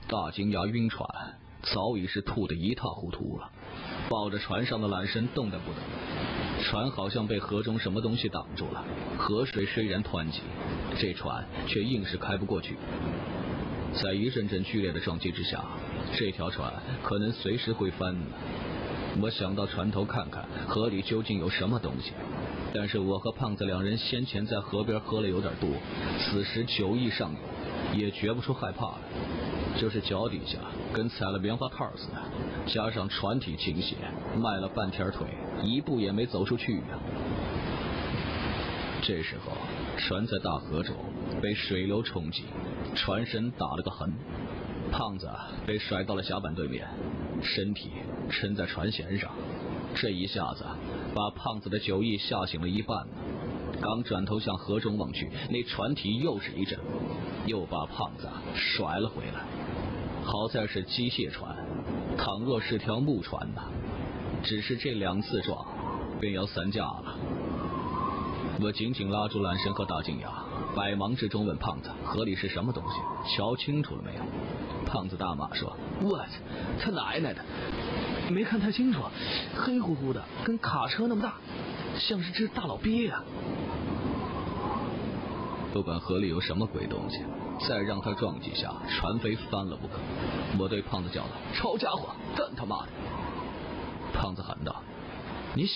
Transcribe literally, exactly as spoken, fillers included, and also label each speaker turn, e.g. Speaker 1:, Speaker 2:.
Speaker 1: 大金牙晕船，早已是吐得一塌糊涂了，抱着船上的缆绳动弹不得。船好像被河中什么东西挡住了，河水虽然湍急，这船却硬是开不过去。在一阵阵剧烈的撞击之下，这条船可能随时会翻呢。我想到船头看看河里究竟有什么东西，但是我和胖子两人先前在河边喝了有点多，此时酒意上涌，也觉不出害怕了。就是脚底下跟踩了棉花套似的，加上船体倾斜，迈了半天腿，一步也没走出去呀、啊。这时候船在大河中被水流冲击，船身打了个痕，胖子被甩到了甲板对面，身体沉在船舷上。这一下子把胖子的酒意吓醒了一半呢。刚转头向河中望去，那船体又是一震，又把胖子甩了回来。好在是机械船，倘若是条木船呢，只是这两次撞便要散架了。我紧紧拉住缆绳和大金牙，百忙之中问胖子河里是什么东西，瞧清楚了没有。胖子大骂说：我他奶奶的，没看太清楚，黑乎乎的，跟卡车那么大，像是只大老鳖呀、啊。不管河里有什么鬼东西，再让他撞几下，船非翻了不可。我对胖子叫道：臭家伙，干他妈的！胖子喊道：